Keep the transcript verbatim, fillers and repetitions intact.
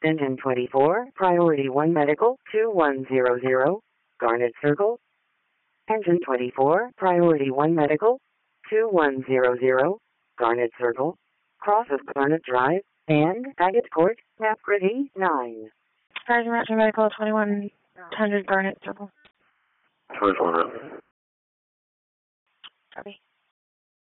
Engine twenty-four, Priority one Medical, two one zero zero, Garnet Circle. Engine twenty-four, Priority one Medical, two one zero zero, Garnet Circle, cross of Garnet Drive, and Agate Court, Napgritty nine. Sergeant Master Medical, twenty-one hundred Garnet Circle. twenty-four hundred. Copy.